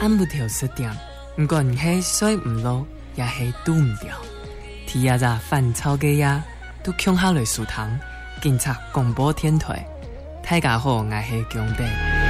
按不条失点，不管是水唔落，也是拄唔掉。天也在烦草嘅呀，都恐下来树堂，警察广播天台，大家好，我是强弟。